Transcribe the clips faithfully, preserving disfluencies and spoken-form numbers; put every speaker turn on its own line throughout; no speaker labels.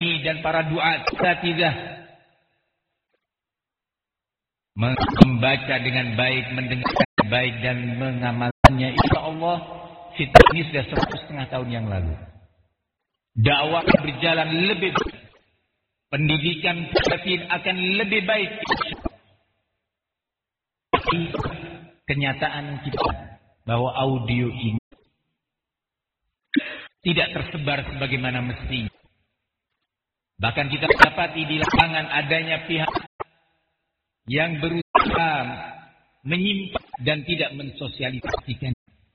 dan para duat satidah membaca dengan baik, mendengarkan dengan baik dan mengamalkannya, insya Allah fitnah ini sudah satu setengah tahun yang lalu. Dakwah berjalan lebih baik, pendidikan salafin akan lebih baik. Kenyataan kita bahwa audio ini tidak tersebar sebagaimana mestinya. Bahkan kita dapati di lapangan adanya pihak yang berusaha menyimpan dan tidak mensosialisasikan.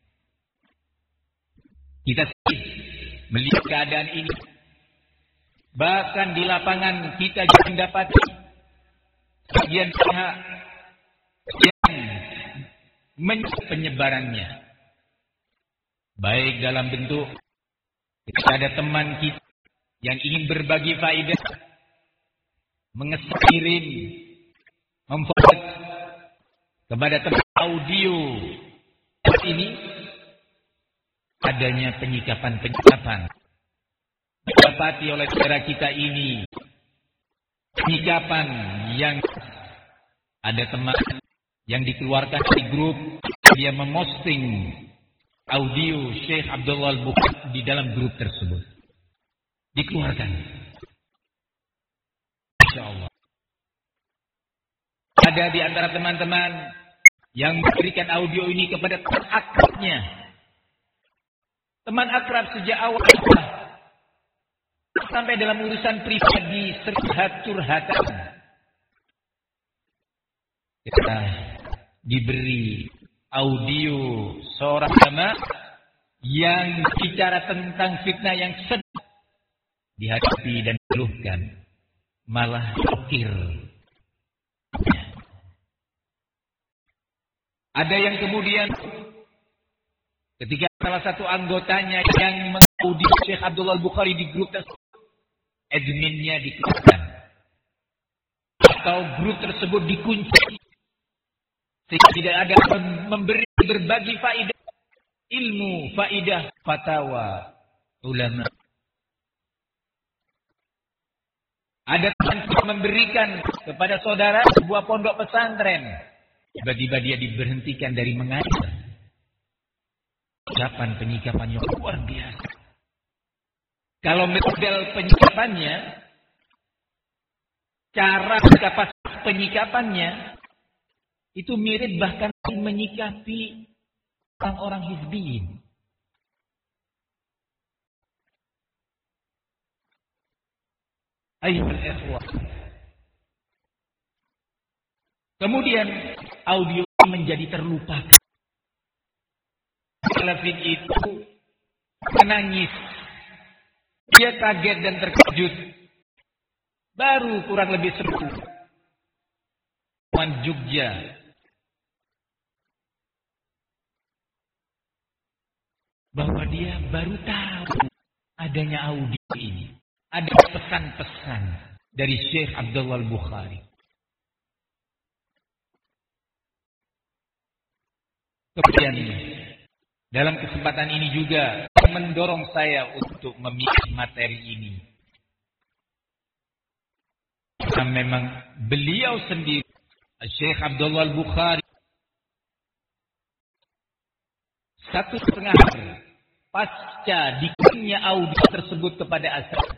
Kita sedih melihat keadaan ini. Bahkan di lapangan kita juga mendapati bagian pihak yang menyebabkan penyebarannya. Baik dalam bentuk ketika ada teman kita yang ingin berbagi faedah, mengeskirim, memforward kepada teman audio ini, adanya penyikapan-penyikapan didapati oleh saudara kita ini, penyikapan yang ada teman yang dikeluarkan di grup, dia memosting audio Syekh Abdullah Al-Bukhari di dalam grup tersebut, dikeluarkan. Masya Allah. Ada di antara teman-teman yang memberikan audio ini kepada teman akrabnya, teman akrab sejak awal sampai dalam urusan pribadi, curhat-curhatan. Kita diberi audio seorang ulama yang bicara tentang fitnah yang sedang dihadapi dan dikeluhkan, malah fakir. Ada yang kemudian ketika salah satu anggotanya yang mengaudit Syekh Abdullah Al-Bukhari di grup tersebut, adminnya dikeluarkan atau grup tersebut dikunci sehingga tidak ada memberi berbagi faedah ilmu, faedah fatwa ulama. Ada yang memberikan kepada saudara sebuah pondok pesantren, tiba-tiba dia diberhentikan dari mengajar. Ucapan penyikapan yang luar biasa. Kalau model penyikapannya, cara kapasitas penyikapannya itu mirip bahkan menyikapi orang-orang hizbiyin. Ayyuhal ikhwah. Kemudian audio menjadi terlupakan. Salafin itu menangis. Dia kaget dan terkejut. Baru kurang lebih sebulan Wan Jogja bahwa dia baru tahu adanya audio ini. Ada pesan-pesan dari Syekh Abdullah Al-Bukhari. Kemudian dalam kesempatan ini juga mendorong saya untuk memilih materi ini. Karena memang beliau sendiri, Syekh Abdullah Al-Bukhari, satu setengah hari pasca dikirimnya audio tersebut kepada Asad,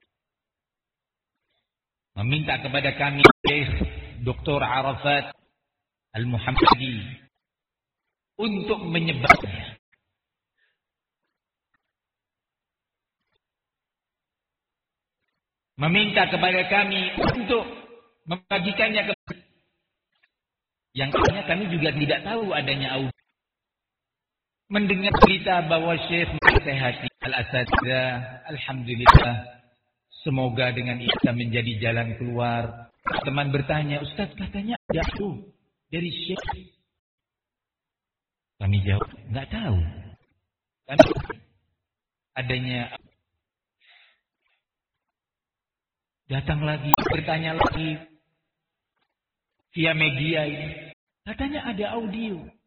meminta kepada kami Syekh Doktor Arafat Al-Muhammadi untuk menyebarnya. Meminta kepada kami untuk membagikannya kepada yang lainnya. Kami juga tidak tahu adanya audio. Mendengar berita bahwa Syekh menasihati Al-Asatidzah, alhamdulillah, semoga dengan itu menjadi jalan keluar. Teman bertanya, Ustaz katanya ada tuh dari Syekh. Kami jawab, enggak tahu. Kami adanya. Datang lagi, bertanya lagi via media ini. Katanya ada audio.